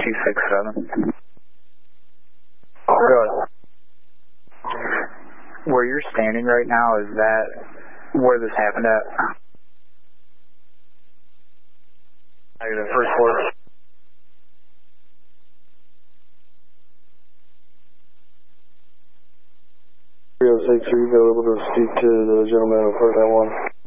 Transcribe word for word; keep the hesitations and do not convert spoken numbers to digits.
two six seven. Good. Where you're standing right now, is that where this happened at? Negative, first floor. three oh six, are you available to speak to the gentleman on front that one?